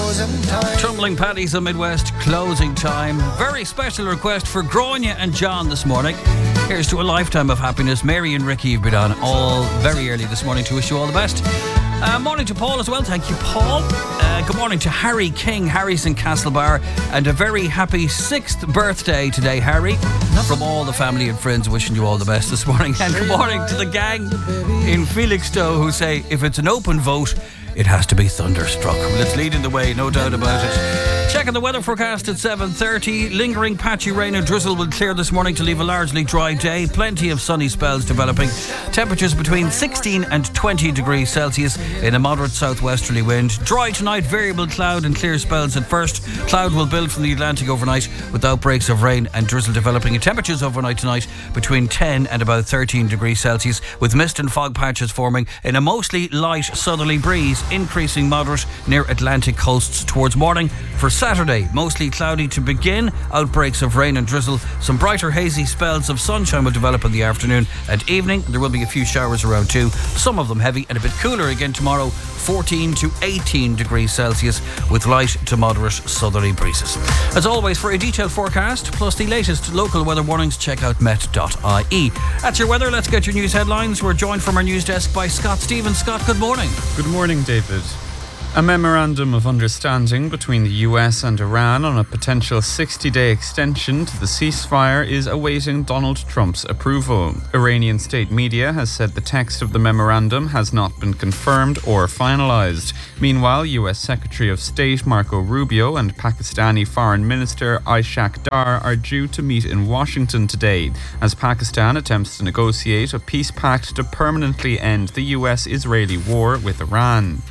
Tumbling Paddy's the Midwest closing time. Very special request for Grania and John this morning. Here's to a lifetime of happiness. Mary and Ricky have been on all very early this morning to wish you all the best. Morning to Paul as well. Thank you, Paul. Good morning to Harry King. Harry's in Castlebar. And a very happy 6th birthday today, Harry. From all the family and friends wishing you all the best this morning. And good morning to the gang in Felixstowe who say if it's an open vote, it has to be thunderstruck. Well, it's leading the way, no doubt about it. Checking the weather forecast at 7:30. Lingering patchy rain and drizzle will clear this morning to leave a largely dry day. Plenty of sunny spells developing. Temperatures between 16 and 20 degrees Celsius in a moderate southwesterly wind. Dry tonight, variable cloud and clear spells at first. Cloud will build from the Atlantic overnight with outbreaks of rain and drizzle developing. And temperatures overnight tonight between 10 and about 13 degrees Celsius with mist and fog patches forming in a mostly light southerly breeze, increasing moderate near Atlantic coasts towards morning. For Saturday, mostly cloudy to begin, outbreaks of rain and drizzle. Some brighter hazy spells of sunshine will develop in the afternoon and evening. There will be a few showers around too, some of them heavy, and a bit cooler again tomorrow, 14 to 18 degrees Celsius with light to moderate southerly breezes. As always, for a detailed forecast plus the latest local weather warnings, check out met.ie. That's your weather. Let's get your news headlines. We're joined from our news desk by Scott Stevens. Scott, good morning. Good morning, David. A memorandum of understanding between the US and Iran on a potential 60-day extension to the ceasefire is awaiting Donald Trump's approval. Iranian state media has said the text of the memorandum has not been confirmed or finalized. Meanwhile, US Secretary of State Marco Rubio and Pakistani Foreign Minister Ishaq Dar are due to meet in Washington today as Pakistan attempts to negotiate a peace pact to permanently end the US-Israeli war with Iran.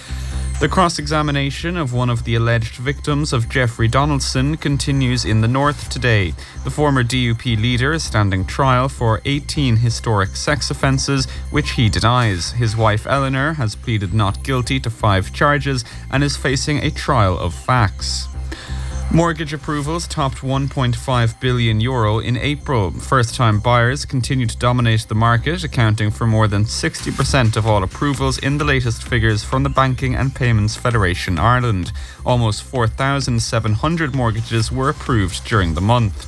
The cross-examination of one of the alleged victims of Jeffrey Donaldson continues in the North today. The former DUP leader is standing trial for 18 historic sex offences, which he denies. His wife Eleanor has pleaded not guilty to 5 charges and is facing a trial of facts. Mortgage approvals topped €1.5 billion in April. First-time buyers continue to dominate the market, accounting for more than 60% of all approvals in the latest figures from the Banking and Payments Federation Ireland. Almost 4,700 mortgages were approved during the month.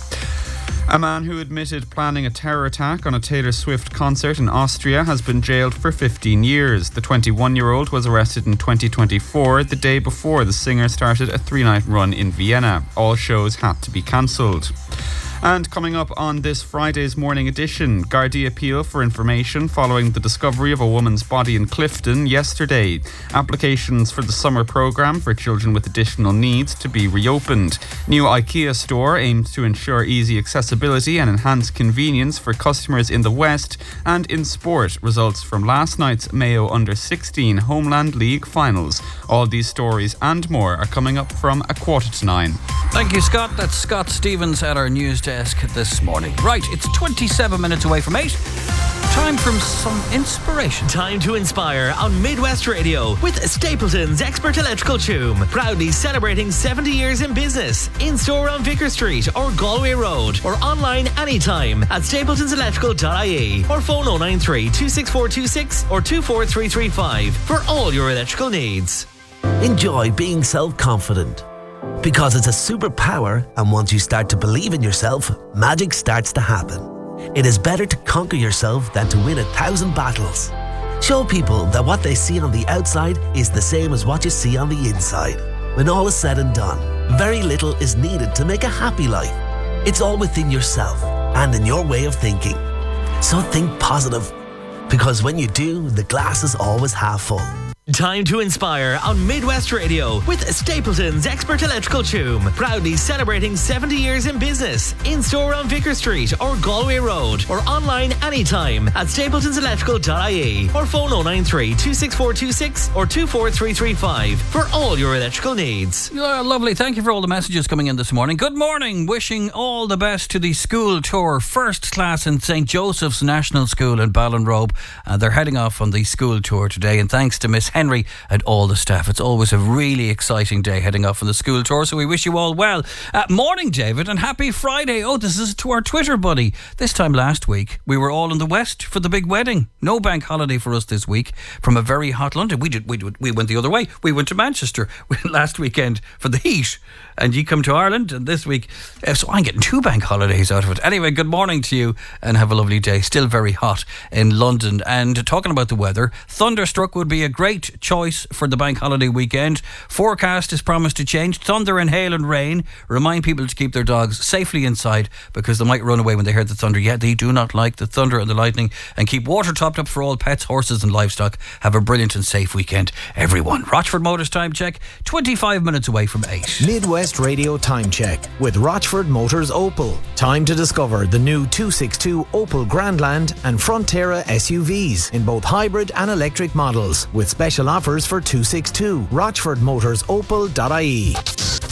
A man who admitted planning a terror attack on a Taylor Swift concert in Austria has been jailed for 15 years. The 21-year-old was arrested in 2024, the day before the singer started a 3-night run in Vienna. All shows had to be cancelled. And coming up on this Friday's morning edition, Gardaí appeal for information following the discovery of a woman's body in Clifton yesterday. Applications for the summer programme for children with additional needs to be reopened. New IKEA store aims to ensure easy accessibility and enhance convenience for customers in the West. And in sport, results from last night's Mayo Under-16 Homeland League finals. All these stories and more are coming up from 9:15. Thank you, Scott. That's Scott Stevens at our news desk this morning. Right, it's 27 minutes away from 8. Time for some inspiration. Time to inspire on Midwest Radio with Stapleton's Expert Electrical Tune. Proudly celebrating 70 years in business. In-store on Vicar Street or Galway Road or online anytime at stapletonselectrical.ie or phone 093 26426 or 24335 for all your electrical needs. Enjoy being self-confident. Because it's a superpower, and once you start to believe in yourself, magic starts to happen. It is better to conquer yourself than to win 1,000 battles. Show people that what they see on the outside is the same as what you see on the inside. When all is said and done, very little is needed to make a happy life. It's all within yourself and in your way of thinking. So think positive, because when you do, the glass is always half full. Time to inspire on Midwest Radio with Stapleton's Expert Electrical Tune. Proudly celebrating 70 years in business. In-store on Vicar Street or Galway Road or online anytime at stapletonselectrical.ie or phone 093 26426 or 24335 for all your electrical needs. Lovely. Thank you for all the messages coming in this morning. Good morning. Wishing all the best to the school tour. First class in St. Joseph's National School in Ballinrobe. They're heading off on the school tour today, and thanks to Miss Henry and all the staff. It's always a really exciting day heading off on the school tour, so we wish you all well. Morning, David, and happy Friday. Oh, this is to our Twitter buddy. This time last week, we were all in the West for the big wedding. No bank holiday for us this week from a very hot London. We went the other way. We went to Manchester last weekend for the heat, and you come to Ireland, and this week, so I'm getting 2 bank holidays out of it. Anyway, good morning to you, and have a lovely day. Still very hot in London. And talking about the weather, thunderstruck would be a great choice for the bank holiday weekend. Forecast is promised to change. Thunder and hail and rain. Remind people to keep their dogs safely inside, because they might run away when they hear the thunder. Yeah, they do not like the thunder and the lightning. And keep water topped up for all pets, horses and livestock. Have a brilliant and safe weekend, everyone. Rochford Motors time check, 25 minutes away from 8. Midwest Radio time check with Rochford Motors Opel. Time to discover the new 262 Opel Grandland and Frontera SUVs in both hybrid and electric models, with special offers for 262. RochfordMotorsOpel.ie.